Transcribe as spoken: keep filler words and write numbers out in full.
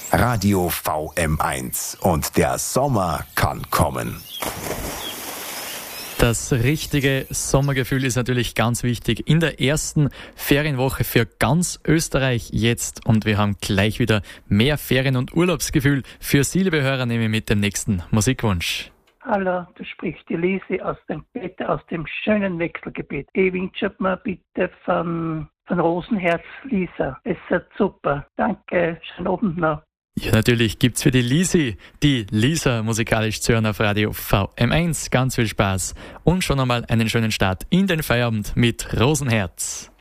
Radio V M eins. Und der Sommer kann kommen. Das richtige Sommergefühl ist natürlich ganz wichtig. In der ersten Ferienwoche für ganz Österreich jetzt. Und wir haben gleich wieder mehr Ferien- und Urlaubsgefühl für Sie, liebe Hörer, nehme ich mit dem nächsten Musikwunsch. Hallo, da spricht die Lisi aus dem Bett, aus dem schönen Wechselgebiet. Ich wünsche mir bitte von, von Rosenherz Lisa. Es ist super. Danke, schönen Abend noch. Ja, natürlich gibt's für die Lisi, die Lisa musikalisch zu hören auf Radio V M eins. Ganz viel Spaß und schon einmal einen schönen Start in den Feierabend mit Rosenherz.